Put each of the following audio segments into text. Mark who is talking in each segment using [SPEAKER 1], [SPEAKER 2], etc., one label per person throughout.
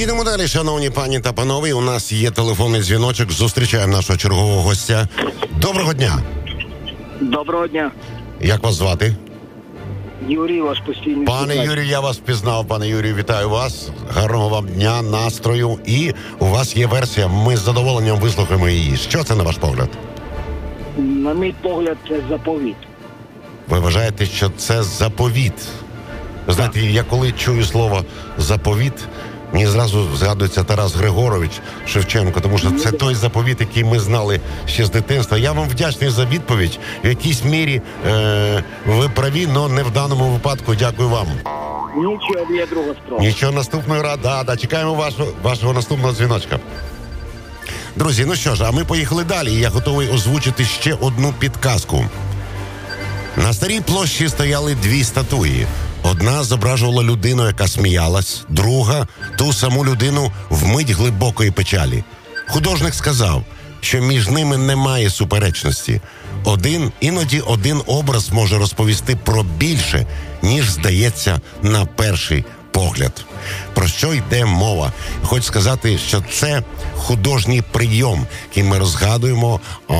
[SPEAKER 1] Їдемо далі, шановні пані та панове. У нас є телефонний дзвіночок. Зустрічаємо нашого чергового гостя. Доброго дня.
[SPEAKER 2] Доброго дня.
[SPEAKER 1] Як вас звати?
[SPEAKER 2] Юрій, ваш постійний
[SPEAKER 1] Пане
[SPEAKER 2] слухач.
[SPEAKER 1] Юрію, я вас впізнав. Пане Юрію, вітаю вас. Гарного вам дня, настрою. І у вас є версія. Ми з задоволенням вислухаємо її. Що це, на ваш погляд?
[SPEAKER 2] На мій погляд, це заповіт.
[SPEAKER 1] Ви вважаєте, що це заповіт? Ви знаєте, я коли чую слово «заповіт», мені зразу згадується Тарас Григорович Шевченко, тому що це той заповіт, який ми знали ще з дитинства. Я вам вдячний за відповідь. В якійсь мірі ви праві, але не в даному випадку. Дякую вам.
[SPEAKER 2] Нічого, є друга спроба.
[SPEAKER 1] Нічого, наступного разу. Да, чекаємо вашого наступного дзвіночка. Друзі, ну що ж, а ми поїхали далі. Я готовий озвучити ще одну підказку. На Старій площі стояли дві статуї. Одна зображувала людину, яка сміялась, друга – ту саму людину вмить глибокої печалі. Художник сказав, що між ними немає суперечності. Іноді один образ може розповісти про більше, ніж здається на перший погляд. Про що йде мова? Хочу сказати, що це художній прийом, який ми розгадуємо,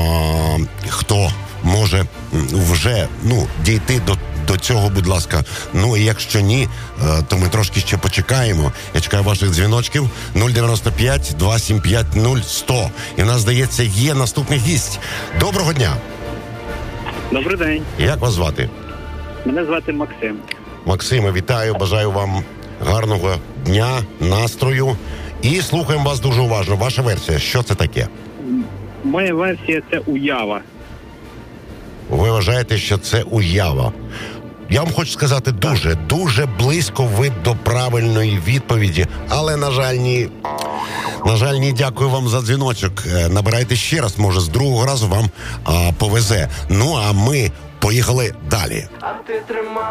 [SPEAKER 1] хто може вже дійти до цього, будь ласка. Ну і якщо ні, то ми трошки ще почекаємо. Я чекаю ваших дзвіночків 095 275 0100. І в нас, здається, є наступний гість. Доброго дня.
[SPEAKER 2] Добрий день.
[SPEAKER 1] Як вас звати?
[SPEAKER 2] Мене звати Максим.
[SPEAKER 1] Максиме, вітаю, бажаю вам гарного дня, настрою. І слухаємо вас дуже уважно. Ваша версія, що це таке?
[SPEAKER 2] Моя версія – це уява.
[SPEAKER 1] Ви вважаєте, що це уява? Я вам хочу сказати, дуже близько ви до правильної відповіді, але, на жаль, ні. На жаль, ні, дякую вам за дзвіночок. Набирайте ще раз, може, з другого разу вам повезе. Ну, а ми поїхали далі.
[SPEAKER 3] А ти тримай